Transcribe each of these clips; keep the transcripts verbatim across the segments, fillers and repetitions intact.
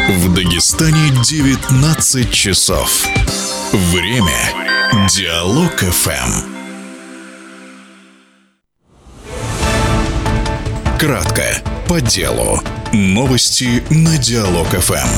В Дагестане девятнадцать часов. Время Диалог эф эм. Кратко, по делу. Новости на Диалог эф эм.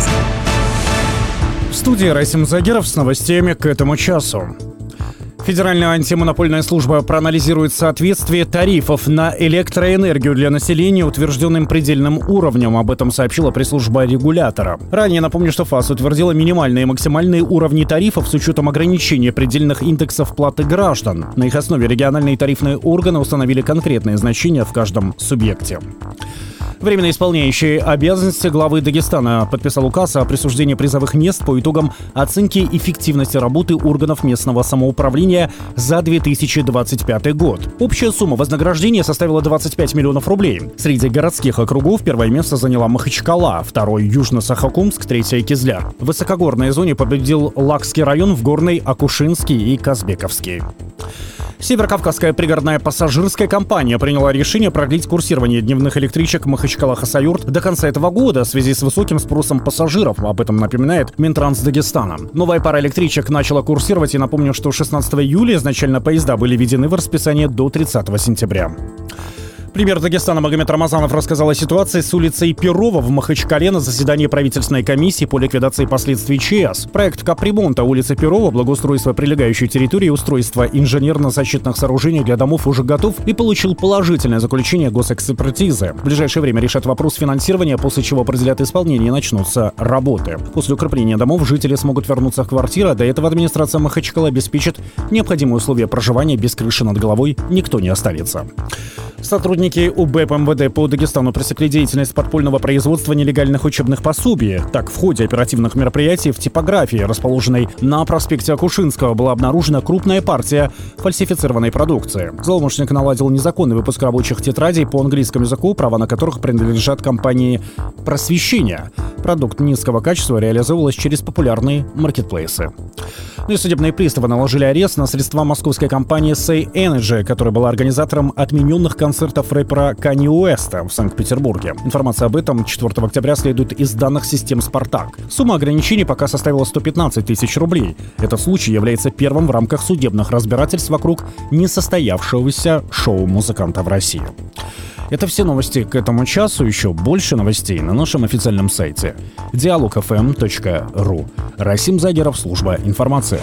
В студии Расим Загиров с новостями к этому часу. Федеральная антимонопольная служба проанализирует соответствие тарифов на электроэнергию для населения утвержденным предельным уровнем. Об этом сообщила пресс-служба регулятора. Ранее напомню, что ФАС утвердила минимальные и максимальные уровни тарифов с учетом ограничения предельных индексов платы граждан. На их основе региональные тарифные органы установили конкретные значения в каждом субъекте. Временно исполняющий обязанности главы Дагестана подписал указ о присуждении призовых мест по итогам оценки эффективности работы органов местного самоуправления за две тысячи двадцать пятый год. Общая сумма вознаграждения составила двадцать пять миллионов рублей. Среди городских округов первое место заняла Махачкала, второй — Южно-Сахалинск, третье — Кизляр. В высокогорной зоне победил Лакский район, в горной — Акушинский и Казбековский. Северокавказская пригородная пассажирская компания приняла решение продлить курсирование дневных электричек Махачкала-Хасавюрт до конца этого года в связи с высоким спросом пассажиров. Об этом напоминает Минтранс Дагестана. Новая пара электричек начала курсировать, и напомню, что шестнадцатого июля изначально поезда были введены в расписание до тридцатого сентября. Премьер Дагестана Магомед Рамазанов рассказал о ситуации с улицей Перова в Махачкале на заседании правительственной комиссии по ликвидации последствий ЧС. Проект капремонта улицы Перова, благоустройство прилегающей территории и устройство инженерно-защитных сооружений для домов уже готов и получил положительное заключение госэкспертизы. В ближайшее время решат вопрос финансирования, после чего определят исполнение и начнутся работы. После укрепления домов жители смогут вернуться в квартиры, а до этого администрация Махачкалы обеспечит необходимые условия проживания. Без крыши над головой никто не останется. Сотрудники УБЭП МВД по Дагестану пресекли деятельность подпольного производства нелегальных учебных пособий. Так, в ходе оперативных мероприятий в типографии, расположенной на проспекте Акушинского, была обнаружена крупная партия фальсифицированной продукции. Злоумышленник наладил незаконный выпуск рабочих тетрадей по английскому языку, права на которых принадлежат компании «Просвещение». Продукт низкого качества реализовывалась через популярные маркетплейсы. Ну и судебные приставы наложили арест на средства московской компании Say Energy, которая была организатором отмененных концертов рэпера Канье Уэста в Санкт-Петербурге. Информация об этом четвёртого октября следует из данных систем «Спартак». Сумма ограничений пока составила сто пятнадцать тысяч рублей. Этот случай является первым в рамках судебных разбирательств вокруг несостоявшегося шоу музыканта в России. Это все новости к этому часу. Еще больше новостей на нашем официальном сайте диалог эф эм точка ру. Расим Загиров, служба информации.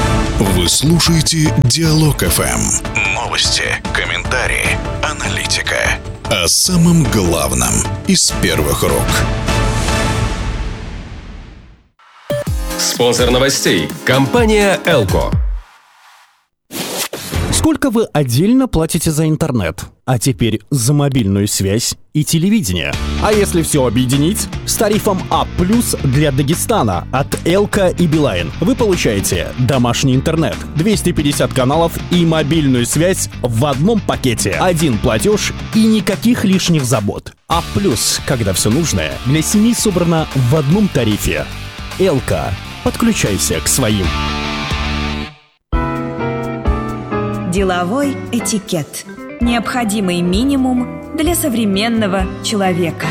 Вы слушаете Диалог эф эм. Новости, комментарии, аналитика. О самом главном из первых рук. Спонсор новостей – компания «Элко». Сколько вы отдельно платите за интернет? А теперь за мобильную связь и телевидение. А если все объединить? С тарифом А плюс для Дагестана от Элко и Билайн вы получаете домашний интернет, двести пятьдесят каналов и мобильную связь в одном пакете. Один платеж и никаких лишних забот. А плюс, когда все нужное для семьи собрано в одном тарифе. Элко. Подключайся к своим. Деловой этикет. Необходимый минимум для современного человека.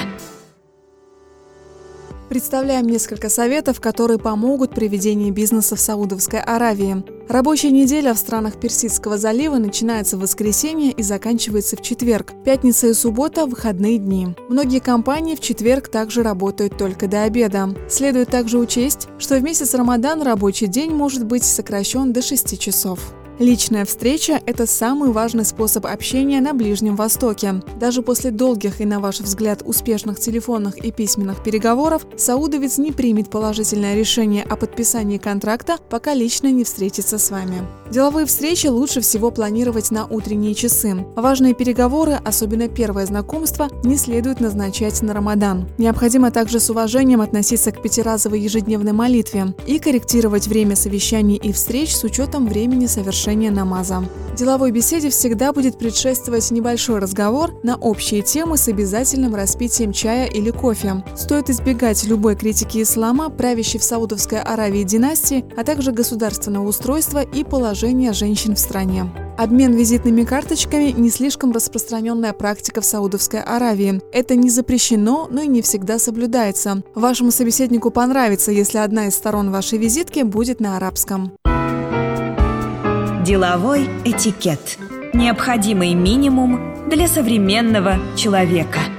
Представляем несколько советов, которые помогут при ведении бизнеса в Саудовской Аравии. Рабочая неделя в странах Персидского залива начинается в воскресенье и заканчивается в четверг. Пятница и суббота – выходные дни. Многие компании в четверг также работают только до обеда. Следует также учесть, что в месяц Рамадан рабочий день может быть сокращен до шести часов. Личная встреча – это самый важный способ общения на Ближнем Востоке. Даже после долгих и, на ваш взгляд, успешных телефонных и письменных переговоров, саудовец не примет положительное решение о подписании контракта, пока лично не встретится с вами. Деловые встречи лучше всего планировать на утренние часы. Важные переговоры, особенно первое знакомство, не следует назначать на Рамадан. Необходимо также с уважением относиться к пятиразовой ежедневной молитве и корректировать время совещаний и встреч с учетом времени совершения приглашение намаза. Деловой беседе всегда будет предшествовать небольшой разговор на общие темы с обязательным распитием чая или кофе. Стоит избегать любой критики ислама, правящей в Саудовской Аравии династии, а также государственного устройства и положения женщин в стране. Обмен визитными карточками – не слишком распространенная практика в Саудовской Аравии. Это не запрещено, но и не всегда соблюдается. Вашему собеседнику понравится, если одна из сторон вашей визитки будет на арабском. Деловой этикет. Необходимый минимум для современного человека.